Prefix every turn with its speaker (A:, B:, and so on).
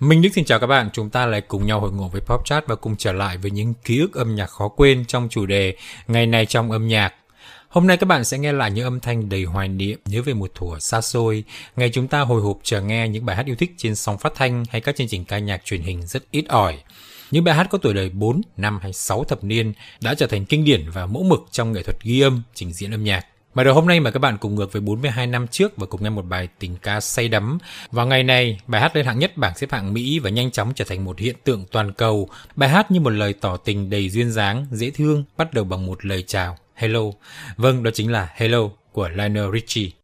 A: Minh Đức xin chào các bạn, chúng ta lại cùng nhau hội ngộ với Popchat và cùng trở lại với những ký ức âm nhạc khó quên trong chủ đề Ngày này trong âm nhạc. Hôm nay các bạn sẽ nghe lại những âm thanh đầy hoài niệm, nhớ về một thuở xa xôi, ngày chúng ta hồi hộp chờ nghe những bài hát yêu thích trên sóng phát thanh hay các chương trình ca nhạc truyền hình rất ít ỏi. Những bài hát có tuổi đời 4, 5 hay 6 thập niên đã trở thành kinh điển và mẫu mực trong nghệ thuật ghi âm, trình diễn âm nhạc. Bài đầu hôm nay mời các bạn cùng ngược với 42 năm trước và cùng nghe một bài tình ca say đắm. Vào ngày này, bài hát lên hạng nhất bảng xếp hạng Mỹ và nhanh chóng trở thành một hiện tượng toàn cầu. Bài hát như một lời tỏ tình đầy duyên dáng, dễ thương, bắt đầu bằng một lời chào, hello. Vâng, đó chính là Hello của Lionel Richie.